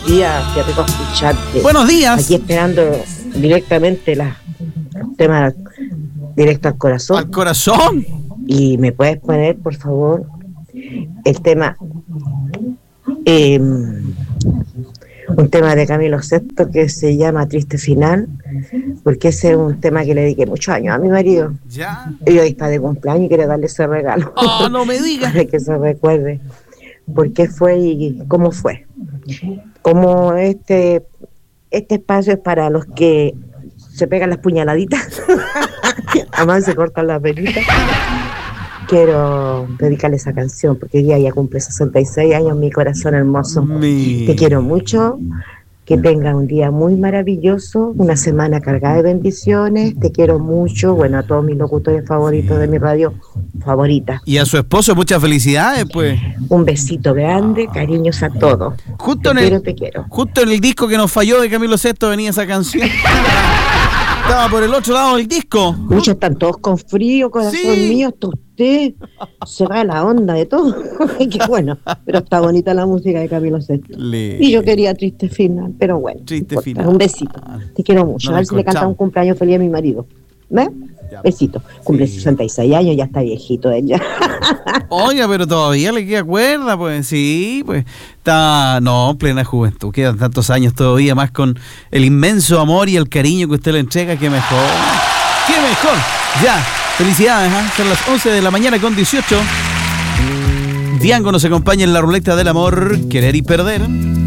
días, qué rico escucharte. Buenos días. Aquí esperando directamente los temas directo al corazón. Al corazón. Y me puedes poner, por favor, el tema, un tema de Camilo VI que se llama Triste Final, porque ese es un tema que le dediqué muchos años a mi marido. Ya. Y hoy está de cumpleaños y quiero darle ese regalo. Oh, no me digas. Para que se recuerde por qué fue y cómo fue. Como este espacio es para los que se pegan las puñaladitas, además se cortan las venitas. Quiero dedicarle esa canción porque hoy día ya cumple 66 años, mi corazón hermoso. Te quiero mucho, que tenga un día muy maravilloso, una semana cargada de bendiciones. Te quiero mucho, bueno, a todos mis locutores favoritos de mi radio favorita. Y a su esposo, muchas felicidades, pues. Un besito grande, cariños a todos. Te quiero. Justo en el disco que nos falló de Camilo VI venía esa canción. Estaba por el otro lado del disco. Muchos están todos con frío, corazón mío, hasta usted se va la onda de todo. Qué bueno, pero está bonita la música de Camilo VI. Y yo quería Triste Final, pero bueno. Triste final. Un besito. Te quiero mucho. A ver si le canta un cumpleaños feliz a mi marido. ¿Ves? Besito. Cumple 66 años, ya está viejito ella. Oiga, pero todavía le queda cuerda, pues sí, pues está, no, plena juventud, quedan tantos años todavía más con el inmenso amor y el cariño que usted le entrega, qué mejor, qué mejor. Ya, felicidades, ¿eh? Son las 11 de la mañana con 18. Diango nos acompaña en la ruleta del amor, querer y perder.